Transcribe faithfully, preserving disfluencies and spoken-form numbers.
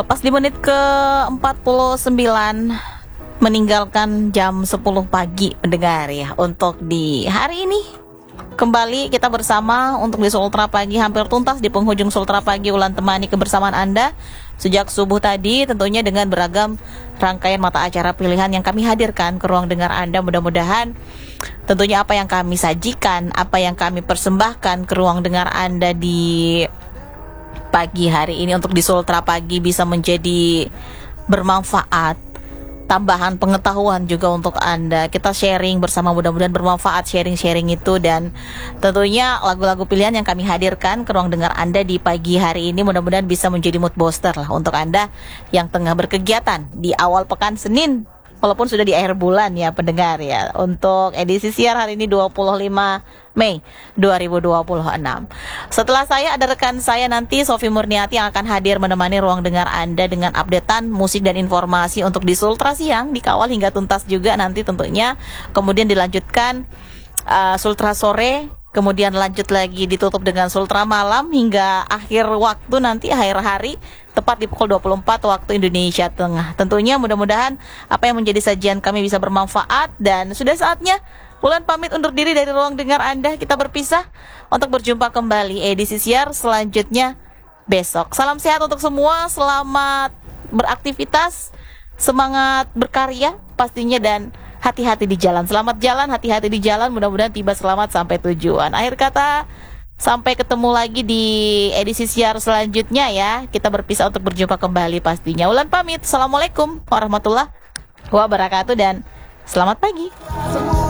Melepas di menit ke empat puluh sembilan, meninggalkan jam sepuluh pagi pendengar ya, untuk di hari ini. Kembali kita bersama untuk di Sultra Pagi, hampir tuntas di penghujung Sultra Pagi. Ulan temani kebersamaan Anda sejak subuh tadi, tentunya dengan beragam rangkaian mata acara pilihan yang kami hadirkan ke ruang dengar Anda. Mudah-mudahan tentunya apa yang kami sajikan, apa yang kami persembahkan ke ruang dengar Anda di pagi hari ini untuk di Sultra Pagi bisa menjadi bermanfaat, tambahan pengetahuan juga untuk Anda. Kita sharing bersama, mudah-mudahan bermanfaat sharing-sharing itu. Dan tentunya lagu-lagu pilihan yang kami hadirkan ke ruang dengar Anda di pagi hari ini mudah-mudahan bisa menjadi mood booster lah untuk Anda yang tengah berkegiatan di awal pekan Senin, walaupun sudah di akhir bulan ya pendengar ya. Untuk edisi siar hari ini dua puluh lima Mei dua ribu dua puluh enam. Setelah saya ada rekan saya nanti Sofi Murniati yang akan hadir menemani ruang dengar Anda dengan updatean musik dan informasi untuk di Sultra Siang, dikawal hingga tuntas juga nanti tentunya. Kemudian dilanjutkan uh, Sultra Sore, kemudian lanjut lagi ditutup dengan Sultra Malam hingga akhir waktu nanti akhir hari tepat di pukul dua puluh empat waktu Indonesia Tengah. Tentunya mudah-mudahan apa yang menjadi sajian kami bisa bermanfaat, dan sudah saatnya Ulan pamit undur diri dari ruang dengar Anda. Kita berpisah untuk berjumpa kembali edisi siar selanjutnya besok. Salam sehat untuk semua, selamat beraktivitas, semangat berkarya pastinya, dan hati-hati di jalan. Selamat jalan, hati-hati di jalan, mudah-mudahan tiba selamat sampai tujuan. Akhir kata, sampai ketemu lagi di edisi siar selanjutnya ya. Kita berpisah untuk berjumpa kembali pastinya. Ulan pamit. Assalamualaikum warahmatullahi wabarakatuh dan selamat pagi.